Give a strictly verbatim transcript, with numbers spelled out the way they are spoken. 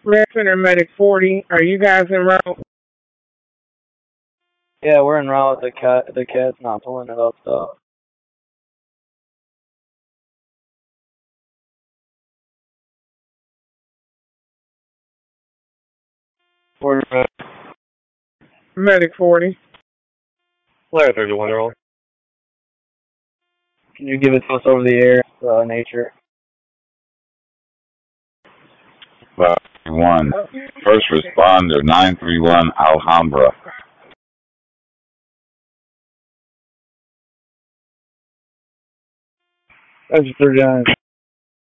Red Center Medic forty, are you guys en route? Yeah, we're en route. The cat, the cat's not pulling it up though. We're uh, Medic forty. Flare thirty-one roll. Can you give it to us over the air, uh, nature? one. First responder, nine three one Alhambra. That's thirty-nine.